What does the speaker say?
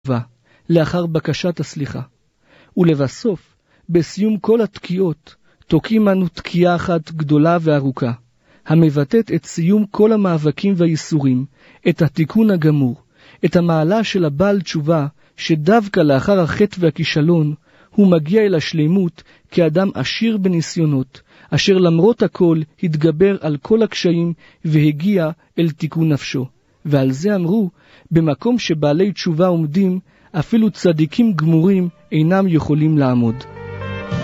לאחר בקשת הסליחה. ולבסוף, בסיום כל התקיעות, תוקעים אנו תקיעה אחת גדולה וארוכה, המבטאת את סיום כל המאבקים והייסורים, את התיקון הגמור, את המעלה של הבעל תשובה, שדווקא לאחר החטא והכישלון, הוא מגיע אל השלימות כאדם עשיר בניסיונות, אשר למרות הכל התגבר על כל הקשיים והגיע אל תיקון נפשו. ועל זה אמרו, במקום שבעלי תשובה עומדים, אפילו צדיקים גמורים אינם יכולים לעמוד.